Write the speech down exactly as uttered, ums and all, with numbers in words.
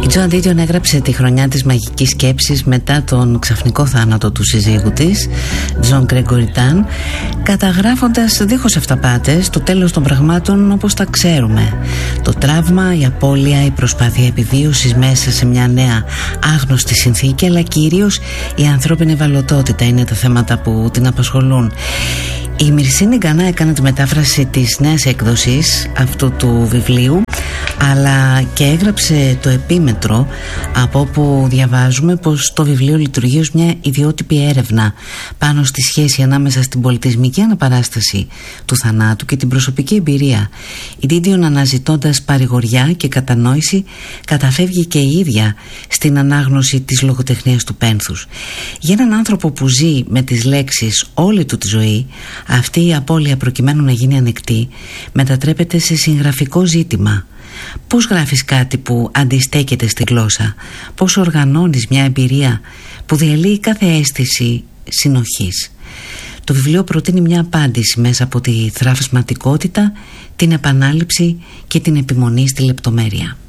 Η Τζοαν Δίτιον έγραψε τη χρονιά της μαγικής σκέψης μετά τον ξαφνικό θάνατο του συζύγου της, Τζον Γκρέγκορι Ταν, καταγράφοντας δίχως αυταπάτες το τέλος των πραγμάτων όπως τα ξέρουμε. Το τραύμα, η απώλεια, η προσπάθεια επιβίωσης μέσα σε μια νέα άγνωστη συνθήκη, αλλά κυρίως η ανθρώπινη ευαλωτότητα είναι τα θέματα που την απασχολούν. Η Μυρσίνη Γκανά έκανε τη μετάφραση της νέας έκδοσης αυτού του βιβλίου, αλλά και έγραψε το επίμετρο, από όπου διαβάζουμε πως το βιβλίο λειτουργεί ως μια ιδιότυπη έρευνα πάνω στη σχέση ανάμεσα στην πολιτισμική αναπαράσταση του θανάτου και την προσωπική εμπειρία. Η Δίτιον, αναζητώντας παρηγοριά και κατανόηση, καταφεύγει και η ίδια στην ανάγνωση της λογοτεχνίας του πένθους. Για έναν άνθρωπο που ζει με τις λέξεις όλη του τη ζωή, αυτή η απώλεια, προκειμένου να γίνει ανεκτή, μετατρέπεται σε συγγραφικό ζήτημα. Πώς γράφεις κάτι που αντιστέκεται στη γλώσσα? Πώς οργανώνεις μια εμπειρία που διαλύει κάθε αίσθηση συνοχής? Το βιβλίο προτείνει μια απάντηση μέσα από τη θραυσματικότητα, την επανάληψη και την επιμονή στη λεπτομέρεια.